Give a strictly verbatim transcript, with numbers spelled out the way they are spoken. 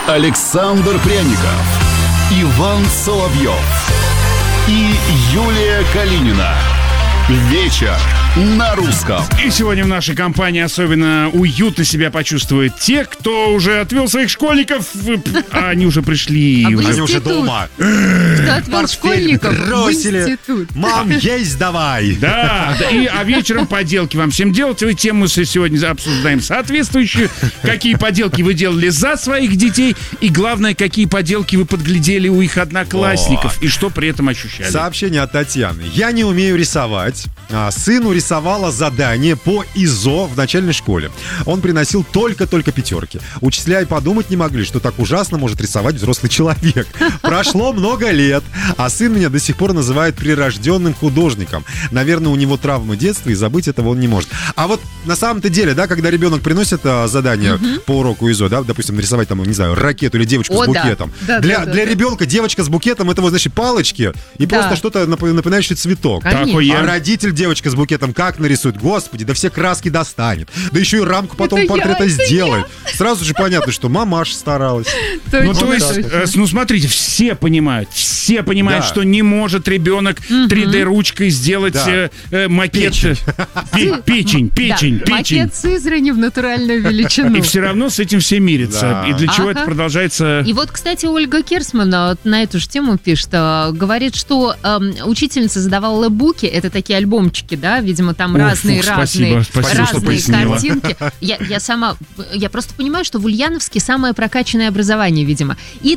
Александр Пряников, Иван Соловьев и Юлия Калинина. Вечер на русском. И сегодня в нашей компании особенно уютно себя почувствуют те, кто уже отвел своих школьников, а они уже пришли. А уже. Они уже дома. Кто отвел школьников бросили. в институт. Мам, есть давай. Да, да, и, а вечером поделки вам всем делать. И тему сегодня обсуждаем соответствующую. Какие поделки вы делали за своих детей. И главное, какие поделки вы подглядели у их одноклассников. О. И что при этом ощущали. Сообщение от Татьяны. Я не умею рисовать. А, сыну рисовала задание по ИЗО в начальной школе. Он приносил только-только пятерки. Учителя и подумать не могли, что так ужасно может рисовать взрослый человек. Прошло много лет, а сын меня до сих пор называет прирожденным художником. Наверное, у него травмы детства, и забыть этого он не может. А вот на самом-то деле, да, когда ребенок приносит а, задание угу. по уроку ИЗО, да, допустим, нарисовать там, не знаю, ракету или девочку О, с букетом. Да. Да, для да, да, для да. ребенка девочка с букетом — это вот, значит, палочки и да. просто что-то напоминающее цветок. Такой А я... родитель девочка с букетом как нарисует? Господи, да все краски достанет. Да еще и рамку потом это портрета я, сделает. Сразу же понятно, что мамаша старалась. Ну, то есть, э, ну, смотрите, все понимают, все понимают, Да. что не может ребенок три дэ-ручкой сделать Да. э, э, макет. Печень. Пе- Печень, печень, Да, печень. макет Сызрани в натуральную величину. И все равно с этим все мирятся. Да. И для чего Ага. это продолжается... И вот, кстати, Ольга Керсман вот на эту же тему пишет, э, говорит, что эм, учительница задавала буки, это такие альбомчики, да, видимо, там О, разные, фух, разные, спасибо, спасибо, что разные пояснила. картинки. Я, я сама, я просто понимаю, что в Ульяновске самое прокачанное образование, видимо. И